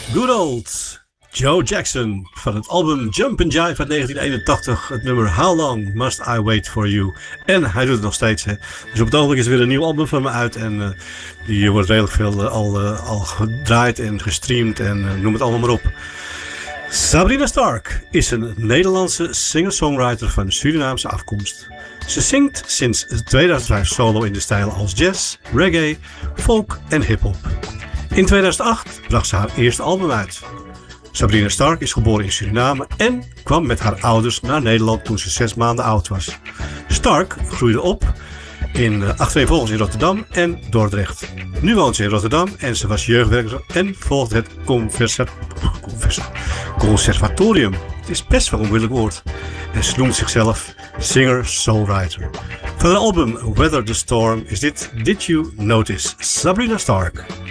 Good old Joe Jackson van het album Jump and Jive uit 1981. Het nummer How Long Must I Wait For You. En hij doet het nog steeds. Hè. Dus op het ogenblik is er weer een nieuw album van me uit. En die wordt redelijk veel al gedraaid en gestreamd. En noem het allemaal maar op. Sabrina Stark is een Nederlandse singer-songwriter van Surinaamse afkomst. Ze zingt sinds 2005 solo in de stijlen als jazz, reggae, folk en hip-hop. In 2008 bracht ze haar eerste album uit. Sabrina Stark is geboren in Suriname en kwam met haar ouders naar Nederland toen ze 6 maanden oud was. Stark groeide op in achtereenvolgens in Rotterdam en Dordrecht. Nu woont ze in Rotterdam en ze was jeugdwerker en volgt het conservatorium. Het is best wel een moeilijk woord. En ze noemt zichzelf singer-songwriter. Van het album Weather the Storm is dit Did You Notice? Sabrina Stark.